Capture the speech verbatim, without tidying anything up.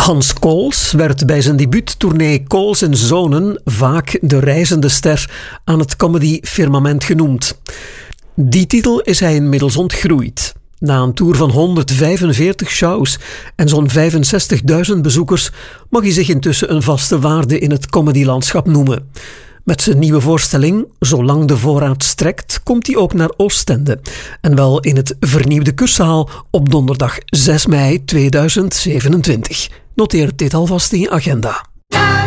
Hans Kools werd bij zijn debuuttournee Kools en Zonen vaak de reizende ster aan het comedy-firmament genoemd. Die titel is hij inmiddels ontgroeid. Na een tour van honderdvijfenveertig shows en zo'n vijfenzestigduizend bezoekers mag hij zich intussen een vaste waarde in het comedylandschap noemen. Met zijn nieuwe voorstelling, Zolang de voorraad strekt, komt hij ook naar Oostende. En wel in het vernieuwde Kurszaal op donderdag zes mei tweeduizend zevenentwintig. Noteer dit alvast in je agenda.